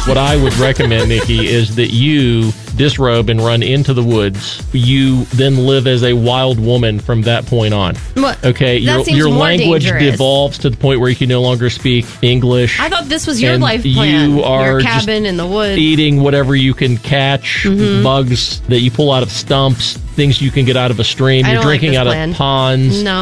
What I would recommend, Nikki, is that you disrobe and run into the woods. You then live as a wild woman from that point on. What? Okay, That seems your more language dangerous. devolves to the point where you can no longer speak English. I thought this was your And life plan. you are your just cabin in the woods. eating whatever you can catch, bugs that you pull out of stumps, things you can get out of a stream. I You're don't like drinking this out plan. of ponds. No.